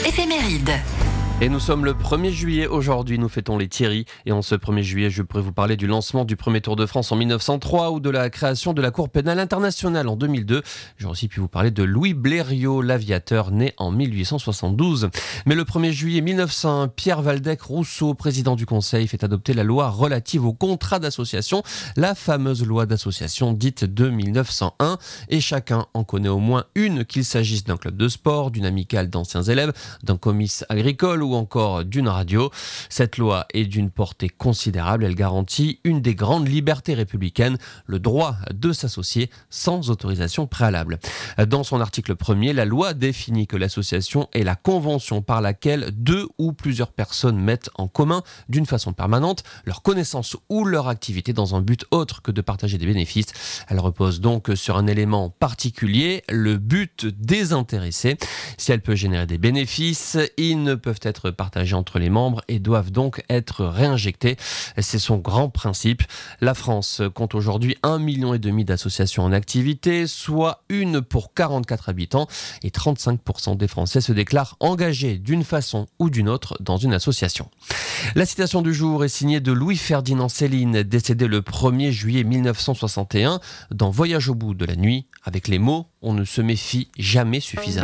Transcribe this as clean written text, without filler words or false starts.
Éphéméride. Et nous sommes le 1er juillet aujourd'hui, nous fêtons les Thierry. Et en ce 1er juillet, je pourrais vous parler du lancement du premier Tour de France en 1903 ou de la création de la Cour pénale internationale en 2002. J'aurais aussi pu vous parler de Louis Blériot, l'aviateur né en 1872. Mais le 1er juillet 1901, Pierre Waldeck-Rousseau, président du Conseil, fait adopter la loi relative au contrat d'association, la fameuse loi d'association dite de 1901. Et chacun en connaît au moins une, qu'il s'agisse d'un club de sport, d'une amicale d'anciens élèves, d'un comice agricole ou encore d'une radio. Cette loi est d'une portée considérable. Elle garantit une des grandes libertés républicaines, le droit de s'associer sans autorisation préalable. Dans son article 1er, la loi définit que l'association est la convention par laquelle deux ou plusieurs personnes mettent en commun d'une façon permanente leurs connaissances ou leur activité dans un but autre que de partager des bénéfices. Elle repose donc sur un élément particulier, le but désintéressé. Si elle peut générer des bénéfices, ils ne peuvent être partagés entre les membres et doivent donc être réinjectés. C'est son grand principe. La France compte aujourd'hui 1,5 million d'associations en activité, soit une pour 44 habitants, et 35% des Français se déclarent engagés d'une façon ou d'une autre dans une association. La citation du jour est signée de Louis-Ferdinand Céline, décédé le 1er juillet 1961 dans Voyage au bout de la nuit, avec les mots « On ne se méfie jamais suffisamment ».